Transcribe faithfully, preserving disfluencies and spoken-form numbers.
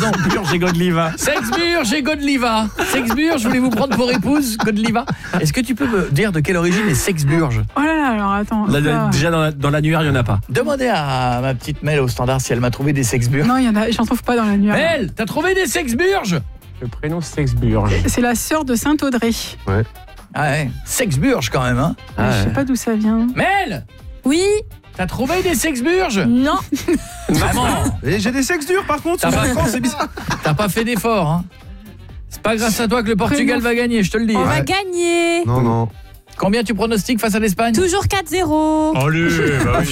raison. Burge et Godliva. Sexburge et Godliva. Sexburge, voulez-vous prendre pour épouse Godliva? Est-ce que tu peux me dire de quelle origine est Sexburge? Oh là là, alors attends. Là, ça... Déjà dans, la, dans l'annuaire, il n'y en a pas. Demandez à ma petite Mel au standard si elle m'a trouvé des Sexburges. Non, il y en a, j'en trouve pas dans l'annuaire. Mel, t'as trouvé des Sexburges? Le prénom Sexburge. C'est la sœur de Saint-Audrey. Ouais. Ah ouais, Sexburge quand même, hein. Ah Je sais ouais. pas d'où ça vient. Mel, Oui. t'as trouvé des Sexburges? Non. Vraiment? Et j'ai des sexes durs par contre. T'as sur pas- la France, c'est bizarre. T'as pas fait d'effort, hein. C'est pas grâce à toi que le Portugal va gagner, je te le dis. On Ouais. va gagner. Non, non. Combien tu pronostiques face à l'Espagne? Toujours quatre zéro. Allez, bah oui.